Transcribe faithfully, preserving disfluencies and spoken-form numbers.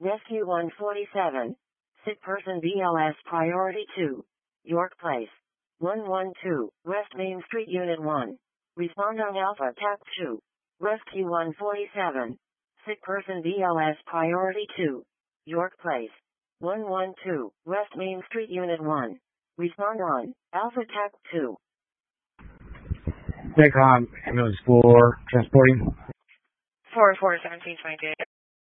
Rescue one forty-seven. Sick person B L S Priority two. York Place. one one two, West Main Street Unit one. Respond on Alpha T A C two. Rescue one forty-seven. Sick person B L S Priority two. York Place. one one two, West Main Street Unit one. Respond on Alpha T A C two. NICOM ambulance for transporting. four four seventeen twenty-two.